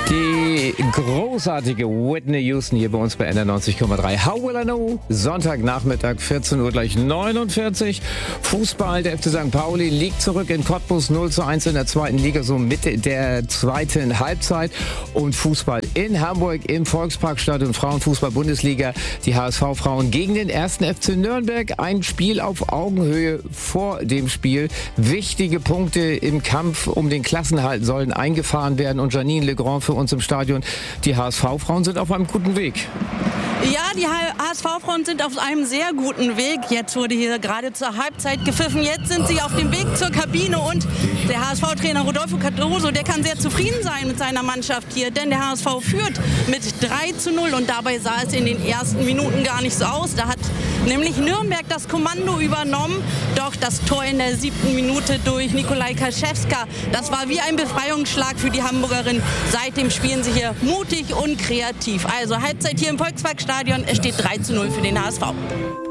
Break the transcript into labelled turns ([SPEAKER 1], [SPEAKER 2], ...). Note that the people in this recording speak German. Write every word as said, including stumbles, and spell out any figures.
[SPEAKER 1] Die großartige Whitney Houston hier bei uns bei N R neunzig Komma drei. How will I know? Sonntagnachmittag, vierzehn Uhr gleich neunundvierzig. Fußball, der F C Sankt Pauli liegt zurück in Cottbus null zu eins in der zweiten Liga, so Mitte der zweiten Halbzeit. Und Fußball in Hamburg im Volksparkstadion, Frauenfußball-Bundesliga. Die H S V-Frauen gegen den ersten F C Nürnberg. Ein Spiel auf Augenhöhe vor dem Spiel. Wichtige Punkte im Kampf um den Klassenerhalt sollen eingefahren werden. Und Janine Legrand für uns im Stadion. Die H S V-Frauen sind auf einem guten Weg.
[SPEAKER 2] Ja, die H S V-Frauen sind auf einem sehr guten Weg. Jetzt wurde hier gerade zur Halbzeit gepfiffen. Jetzt sind sie auf dem Weg zur Kabine und der H S V-Trainer Rodolfo Cardoso, der kann sehr zufrieden sein mit seiner Mannschaft hier, denn der H S V führt mit drei zu null und dabei sah es in den ersten Minuten gar nicht so aus. Da hat nämlich Nürnberg das Kommando übernommen, doch das Tor in der siebten Minute durch Nikolai Kaschewska, das war wie ein Befreiungsschlag für die Hamburgerin. Seitdem spielen sie hier mutig und kreativ. Also Halbzeit hier im Volksparkstadion, es steht drei zu null für den H S V.